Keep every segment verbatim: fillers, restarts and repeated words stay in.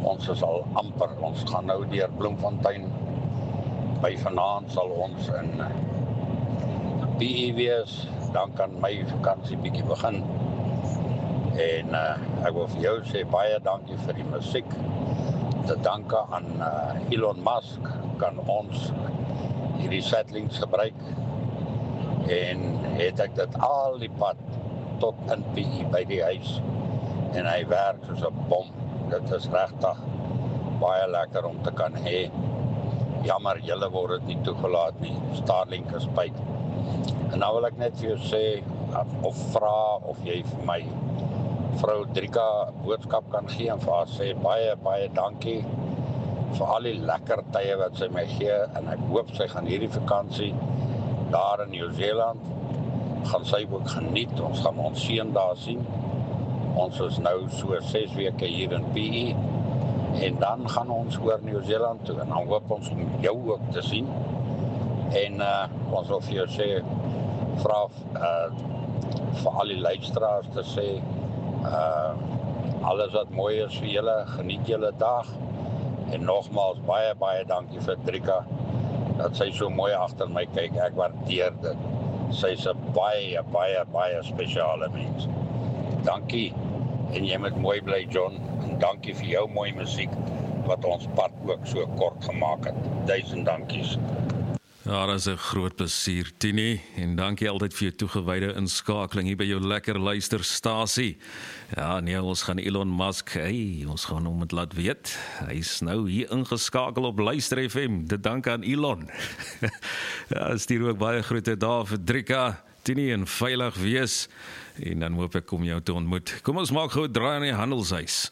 ons is al amper, ons gaan nou deur Bloemfontein, by vanaand sal ons in P E wees, dan kan my vakansie bietjie begin, en uh, ek wil vir jou sê, baie dankie vir die musiek, te danke aan uh, Elon Musk, kan ons hierdie settlings gebruik, en het ek dit al die pad, tot in P E by die huis, en hy werk soos 'n bom, dit is regtig baie lekker om te kan hê. Jammer, julle word dit nie toegelaat nie, Starlink is by. En nou wil ek net vir jou sê, of vra, of jy vir my vrou Drika boodskap kan gee, en vir haar sê, baie, baie dankie, vir al die lekker tye wat sy my gee, en ek hoop sy gaan hierdie vakansie, daar in Nieu-Seeland, gaan sy ook geniet, ons gaan ons seun daar sien, ons is nou so ses weke hier in P E, en dan gaan ons oor Nieu-Seeland toe, en dan hoop ons om jou ook te sien, en uh, ons wil vir jou sê, vra uh, vir al die luisteraars te sê, uh, alles wat mooi is vir julle, geniet julle dag, en nogmaals, baie, baie dankie vir Drika, dat sy so mooi agter my kyk, ek waardeer dit, sy is 'n baie, baie, baie spesiale mens. Dankie, en jy moet mooi bly, John, en dankie vir jou mooi musiek, wat ons pad ook so kort gemaak het. Duisend dankies. Ja, dat is 'n groot plesier, Tini, en dankie altyd vir jou toegewyde inskakeling hier by jou lekker luisterstasie. Ja, nee, ons gaan Elon Musk, hey, ons gaan hom dit laat weet. Hy is nou hier ingeskakel op Luister F M, dit dank aan Elon. Ja, stuur ook baie groete daar vir Drika, Tini, en veilig wees, en dan hoop ek om jou te ontmoet. Kom ons maak gou 'n draai aan die handelshuis.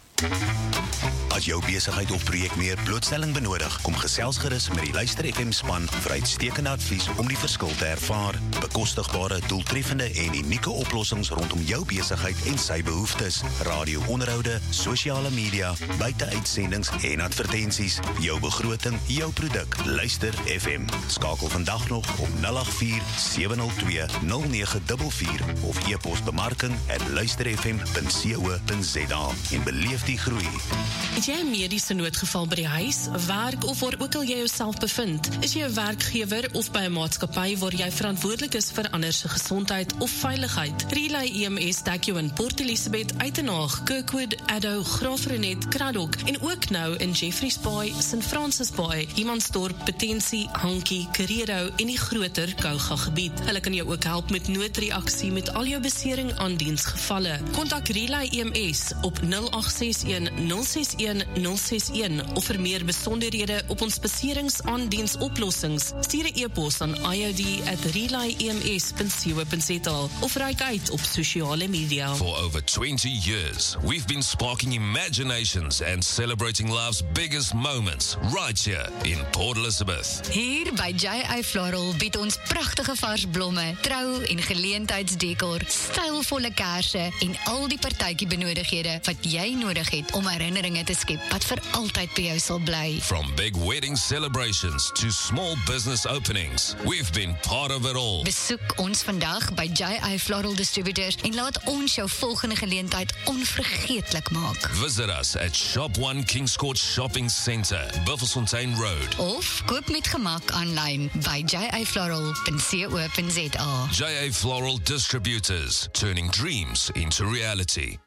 As jou besigheid of projek meer blootstelling benodig, kom gesels gerus met die Luister F M span vir uitstekende advies om die verskil te ervaar. Bekostigbare, doeltreffende en unieke oplossings rondom jou besigheid en sy behoeftes. Radio-onderhoude, sosiale media, buiteuitsendings en advertensies. Jou begroting, jou produk. Luister F M. Skakel vandag nog op nul agt vier sewe nul twee nul nege vier vier of e-pos bemarking at luisterfm punt co punt za en beleef die groei. Het jy 'n mediese noodgeval by die huis, werk of waar ook al jy jouself bevind? Is jy 'n werkgewer of by 'n maatskappy waar jy verantwoordelik is vir ander se gesondheid of veiligheid? Relay E M S dek jou in Port Elizabeth, Uitenhaag, Kirkwood, Addo, Graafrenet, Kraddock en ook nou in Jeffreys Bay, Saint Francis Bay, Humansdorp, Potensie, Hankie, Kerero en die groter Kouga gebied. Hulle kan jou ook help met noodreaksie met al jou besering aan diensgevalle. Kontak Relay E M S op nul agt ses een nul ses een nul ses een of vir meer besonderhede op ons beseringsaandiensoplossings, stuur 'n e-pos aan i o d at relay e m s punt co punt za of reik uit op sosiale media. For over twenty years, we've been sparking imaginations and celebrating life's biggest moments right here in Port Elizabeth. Hier by J I Floral bied ons pragtige vars blomme, trou- en geleentheidsdekor, stylvolle kersse en al die partytjie benodighede wat jy nodig het om herinneringe te skep wat vir altyd by jou sal bly. From big wedding celebrations to small business openings, we've been part of it all. Besoek ons vandag by J I Floral Distributors en laat ons jou volgende geleentheid onvergeetlik maak. Visit us at Shop one Kings Court Shopping Centre, Buffelsfontein Road. Of koop met gemak aanlyn by j i floral punt co punt za. J A Floral Distributors, turning dreams into reality.